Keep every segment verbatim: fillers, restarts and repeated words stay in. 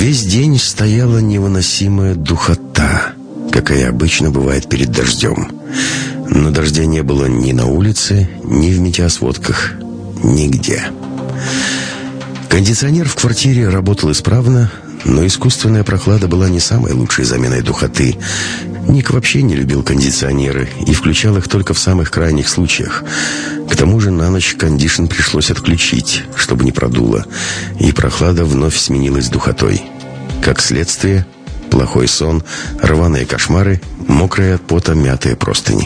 Весь день стояла невыносимая духота, какая обычно бывает перед дождем. Но дождя не было ни на улице, ни в метеосводках, нигде. Кондиционер в квартире работал исправно, но искусственная прохлада была не самой лучшей заменой духоты. Ник вообще не любил кондиционеры и включал их только в самых крайних случаях. К тому же на ночь кондишн пришлось отключить, чтобы не продуло, и прохлада вновь сменилась духотой. Как следствие, плохой сон, рваные кошмары, мокрые от пота мятые простыни.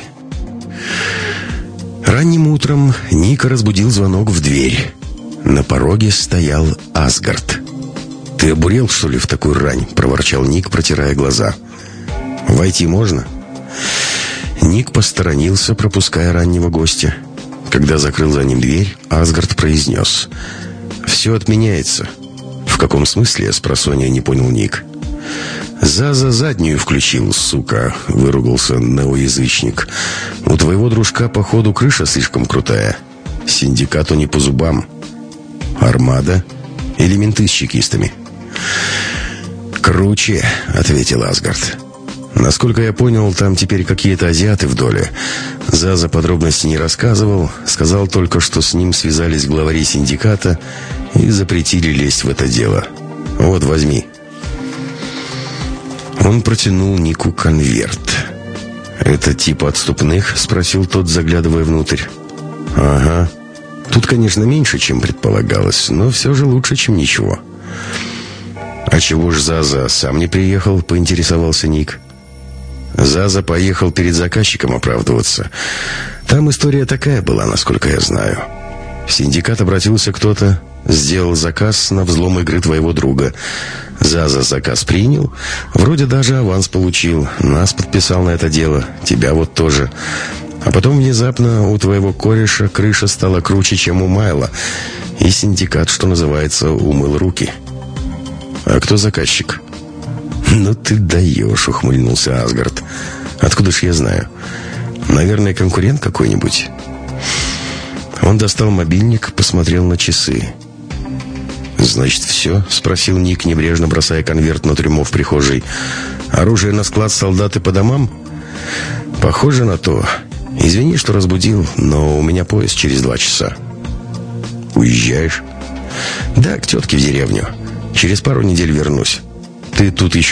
Ранним утром Ника разбудил звонок в дверь. На пороге стоял Асгард. «Ты обурел, что ли, в такую рань?» — проворчал Ник, протирая глаза. «Войти можно?» Ник посторонился, пропуская раннего гостя. Когда закрыл за ним дверь, Асгард произнес: «Все отменяется». «В каком смысле?» — спросонья не понял Ник. «Заза заднюю включил, сука», — выругался неоязычник. «У твоего дружка, походу, крыша слишком крутая. Синдикату не по зубам. Армада или менты с чекистами?» «Круче», — ответил Асгард. «Насколько я понял, там теперь какие-то азиаты в доле. Заза подробности не рассказывал, сказал только, что с ним связались главари синдиката и запретили лезть в это дело. Вот, возьми». Он протянул Нику конверт. «Это типа отступных?» — спросил тот, заглядывая внутрь. «Ага. Тут, конечно, меньше, чем предполагалось, но все же лучше, чем ничего». «А чего ж Заза сам не приехал?» — поинтересовался Ник. «Заза поехал перед заказчиком оправдываться. Там история такая была, насколько я знаю. В синдикат обратился кто-то, сделал заказ на взлом игры твоего друга. Заза заказ принял, вроде даже аванс получил, нас подписал на это дело, тебя вот тоже. А потом внезапно у твоего кореша крыша стала круче, чем у Майла, и синдикат, что называется, умыл руки». «А кто заказчик?» «Ну ты даешь», — ухмыльнулся Асгард. «Откуда ж я знаю? Наверное, конкурент какой-нибудь». Он достал мобильник, посмотрел на часы. «Значит, все?» — спросил Ник, небрежно бросая конверт на трюмо в прихожей. «Оружие на склад, солдаты по домам?» «Похоже на то. Извини, что разбудил, но у меня поезд через два часа». «Уезжаешь?» «Да, к тетке в деревню. Через пару недель вернусь. Ты тут еще